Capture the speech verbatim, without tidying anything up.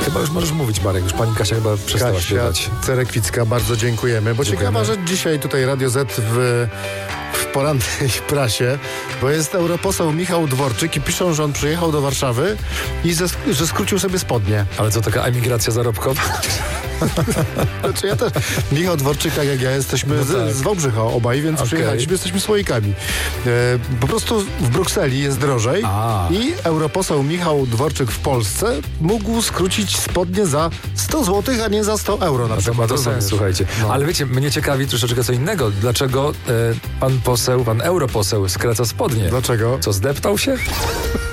Chyba już możesz mówić, Marek, już pani Kasia chyba przestała Kasia śpiewać. Cerekwicka, bardzo dziękujemy, bo Dziękujemy. ciekawa rzecz dzisiaj tutaj Radio Z w, w porannej prasie, bo jest europoseł Michał Dworczyk i piszą, że on przyjechał do Warszawy i ze, że skrócił sobie spodnie. Ale co, taka emigracja zarobkowa? Znaczy ja też, Michał Dworczyk, tak jak ja, jesteśmy No z, tak. z Wałbrzycha obaj, więc Okej. przyjechaliśmy, jesteśmy słoikami. E, po prostu w Brukseli jest drożej A. i europoseł Michał Dworczyk w Polsce mógł skrócić spodnie za sto złotych, a nie za sto euro na No to ma przykład. to rozumiesz? sens, słuchajcie. No. Ale wiecie, mnie ciekawi troszeczkę co innego. Dlaczego e, pan poseł, pan europoseł skraca spodnie? Dlaczego? Co, zdeptał się?